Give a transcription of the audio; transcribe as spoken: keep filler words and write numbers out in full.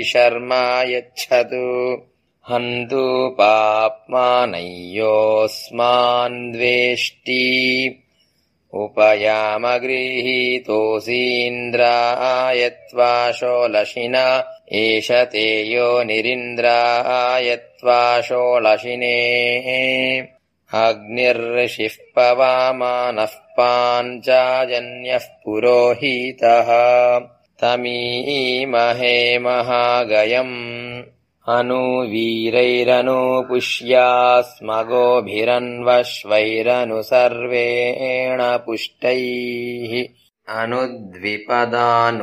शर्मा यच्छतु हन्तु पाप्मानय्योऽस्मान् द्वेष्टि उपयामगृहीतोऽसीन्द्राय त्वा शोलशिना एष ते योनिरिन्द्राय त्वा शोलशिने अग्निर्षिः पवामानः पाञ्चाजन्यः पुरोहितः तमीमहे महागयम् अनुवीरैरनुपुष्यास्मगोभिरन्वश्वैरनु सर्वेण पुष्टैः अनुद्विपदानु